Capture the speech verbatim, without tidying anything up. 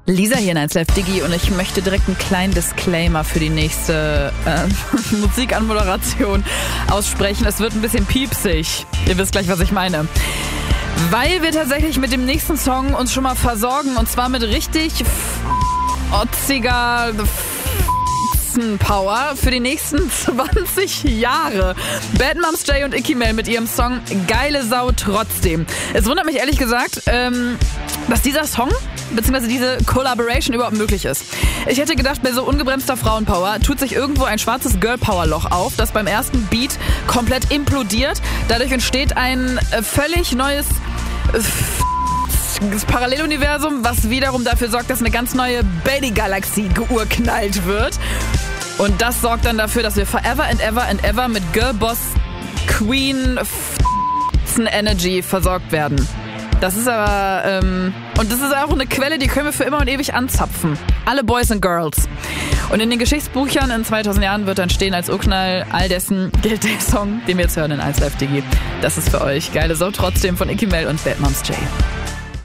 Lisa hier in eins Live Digi und ich möchte direkt einen kleinen Disclaimer für die nächste äh, Musikanmoderation aussprechen. Es wird ein bisschen piepsig. Ihr wisst gleich, was ich meine. Weil wir tatsächlich mit dem nächsten Song uns schon mal versorgen und zwar mit richtig otziger Power für die nächsten zwanzig Jahre. Bad Moms J und Icky Mel mit ihrem Song Geile Sau trotzdem. Es wundert mich ehrlich gesagt, ähm, dass dieser Song bzw. diese Collaboration überhaupt möglich ist. Ich hätte gedacht, bei so ungebremster Frauenpower tut sich irgendwo ein schwarzes Girl-Power-Loch auf, das beim ersten Beat komplett implodiert. Dadurch entsteht ein äh, völlig neues äh, das Paralleluniversum, was wiederum dafür sorgt, dass eine ganz neue Baby-Galaxie geurknallt wird. Und das sorgt dann dafür, dass wir forever and ever and ever mit Girlboss Queen Energy versorgt werden. Das ist aber, ähm, und das ist auch eine Quelle, die können wir für immer und ewig anzapfen. Alle Boys and Girls. Und in den Geschichtsbüchern in zweitausend Jahren wird dann stehen als Urknall all dessen gilt der Song, den wir jetzt hören in eins Live Digi. Das ist für euch Geile Sau trotzdem von Icky Mel und Bad Moms J.